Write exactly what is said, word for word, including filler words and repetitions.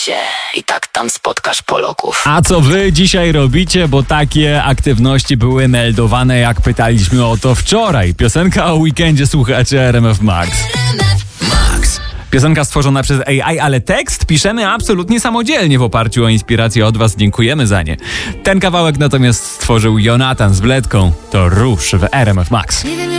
się i tak tam spotkasz Polaków. A co wy dzisiaj robicie, bo takie aktywności były meldowane, jak pytaliśmy o to wczoraj. Piosenka o weekendzie, słuchacie R M F Max. Max. Piosenka stworzona przez A I, ale tekst piszemy absolutnie samodzielnie w oparciu o inspirację od was. Dziękujemy za nie. Ten kawałek natomiast stworzył Jonatan z Bledką. To Róż w R M F Max. Nie wiem